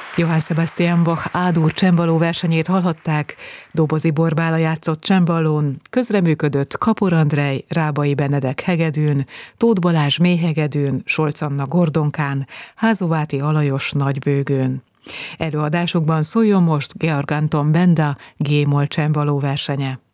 Johann Sebastian Bach A-dur csembaló versenyét hallhatták, Dobozi Borbála játszott csembalón, közreműködött Kapor Andrej, Rábai Benedek hegedűn, Tóth Balázs mélyhegedűn, Solc Anna gordonkán, Házováti Alajos nagybőgőn. Előadásukban szóljon most Georg Anton Benda G-moll csembaló versenye.